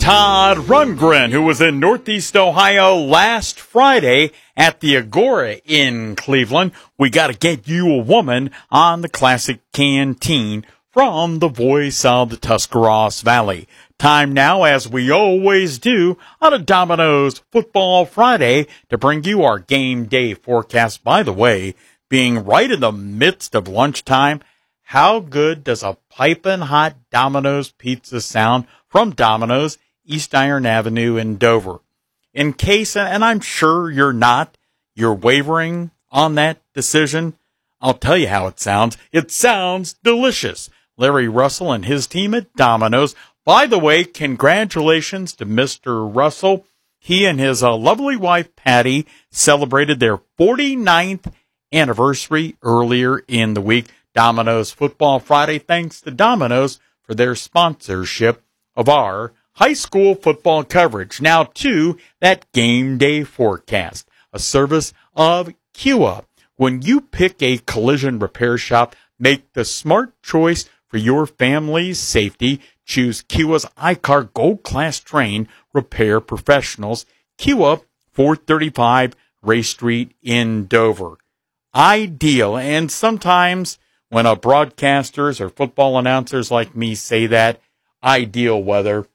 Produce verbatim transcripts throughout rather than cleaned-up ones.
Todd Rundgren, who was in Northeast Ohio last Friday at the Agora in Cleveland. We got to get you a woman on the Classic Canteen from the voice of the Tuscarawas Valley. Time now, as we always do, on a Domino's Football Friday to bring you our game day forecast. By the way, being right in the midst of lunchtime, how good does a piping hot Domino's pizza sound from Domino's, East Iron Avenue in Dover? In case, and I'm sure you're not, you're wavering on that decision, I'll tell you how it sounds. It sounds delicious. Larry Russell and his team at Domino's. By the way, congratulations to Mister Russell. He and his uh, lovely wife, Patty, celebrated their forty-ninth anniversary earlier in the week. Domino's Football Friday, thanks to Domino's for their sponsorship of our high school football coverage. Now to that game day forecast, a service of Cua. When you pick a collision repair shop, make the smart choice for your family's safety. Choose Cua's I-Car Gold Class trained repair professionals. Cua, four thirty-five Ray Street in Dover. Ideal, and sometimes when a broadcasters or football announcers like me say that, ideal weather,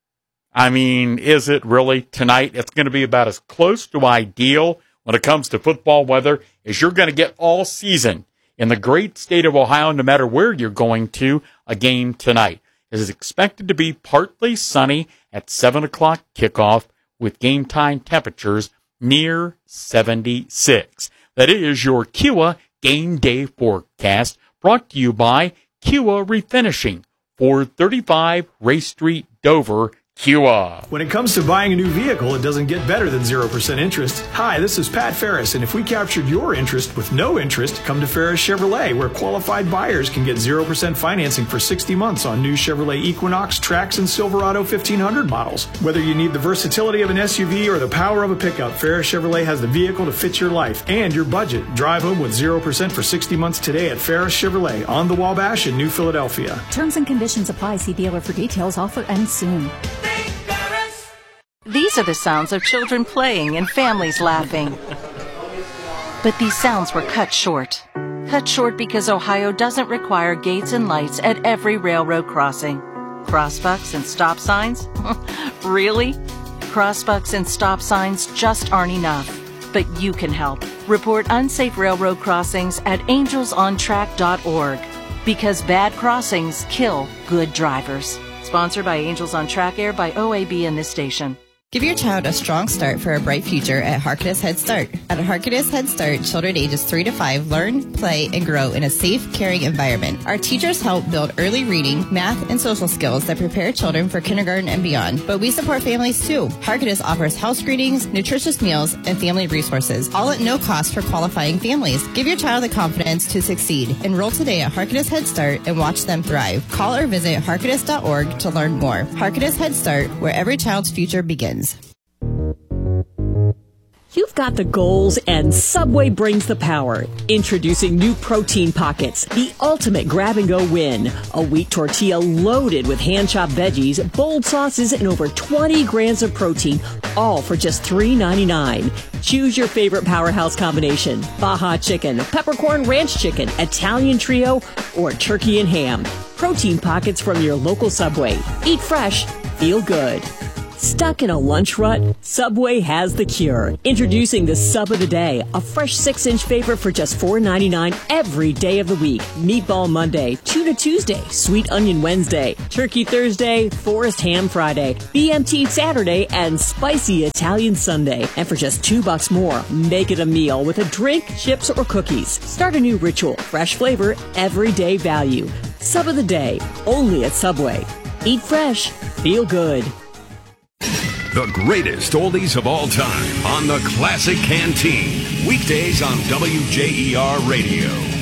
I mean, is it really? Tonight, it's going to be about as close to ideal when it comes to football weather as you're going to get all season in the great state of Ohio, no matter where you're going to a game tonight. It is expected to be partly sunny at seven o'clock kickoff with game time temperatures near seventy-six. That is your Cua game day forecast, brought to you by Cua Refinishing, four thirty-five Ray Street, Dover, Cua. When it comes to buying a new vehicle, it doesn't get better than zero percent interest. Hi, this is Pat Ferris, and if we captured your interest with no interest, come to Ferris Chevrolet, where qualified buyers can get zero percent financing for sixty months on new Chevrolet Equinox, Trax, and Silverado fifteen hundred models. Whether you need the versatility of an S U V or the power of a pickup, Ferris Chevrolet has the vehicle to fit your life and your budget. Drive home with zero percent for sixty months today at Ferris Chevrolet on the Wabash in New Philadelphia. Terms and conditions apply. See dealer for details. Offer ends soon. These are the sounds of children playing and families laughing. But these sounds were cut short. Cut short because Ohio doesn't require gates and lights at every railroad crossing. Crossbucks and stop signs? Really? Crossbucks and stop signs just aren't enough. But you can help. Report unsafe railroad crossings at angels on track dot org. Because bad crossings kill good drivers. Sponsored by Angels on Track, aired by O A B and this station. Give your child a strong start for a bright future at Harkness Head Start. At Harkness Head Start, children ages three to five learn, play, and grow in a safe, caring environment. Our teachers help build early reading, math, and social skills that prepare children for kindergarten and beyond. But we support families too. Harkness offers house screenings, nutritious meals, and family resources, all at no cost for qualifying families. Give your child the confidence to succeed. Enroll today at Harkness Head Start and watch them thrive. Call or visit harkness dot org to learn more. Harkness Head Start, where every child's future begins. You've got the goals and Subway brings the power. Introducing new Protein Pockets, the ultimate grab-and-go win. A wheat tortilla loaded with hand-chopped veggies, bold sauces, and over twenty grams of protein, all for just three ninety-nine. Choose your favorite powerhouse combination: Baja Chicken, Peppercorn Ranch Chicken, Italian Trio, or Turkey and Ham. Protein Pockets from your local Subway. Eat fresh, feel good. Stuck in a lunch rut? Subway has the cure. Introducing the Sub of the Day, a fresh six-inch favorite for just four ninety-nine every day of the week. Meatball Monday, Tuna Tuesday, Sweet Onion Wednesday, Turkey Thursday, Forest Ham Friday, B M T Saturday, and Spicy Italian Sunday. And for just two bucks more, make it a meal with a drink, chips, or cookies. Start a new ritual. Fresh flavor, everyday value. Sub of the Day, only at Subway. Eat fresh, feel good. The greatest oldies of all time on the Classic Canteen. Weekdays on W J E R Radio.